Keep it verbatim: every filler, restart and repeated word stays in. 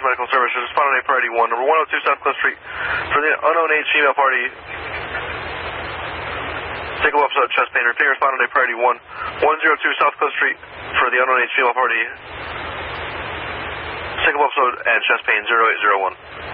Medical Services. Respond on a priority one. Number one oh two South Cliff Street for the unknown age female party. Single episode chest pain. Repeat, respond on a priority one. one oh two South Cliff Street for the unknown age female party. Single episode and chest pain zero eight zero one.